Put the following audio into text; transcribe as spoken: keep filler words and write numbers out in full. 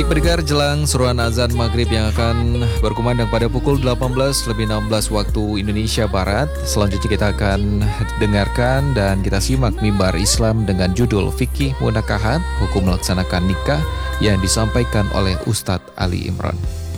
Pendengar, jelang seruan azan maghrib yang akan berkumandang pada pukul delapan belas lebih enam belas waktu Indonesia Barat. Selanjutnya kita akan dengarkan dan kita simak mimbar Islam dengan judul Fikih Munakahat, Hukum Melaksanakan Nikah, yang disampaikan oleh Ustadz Ali Imran.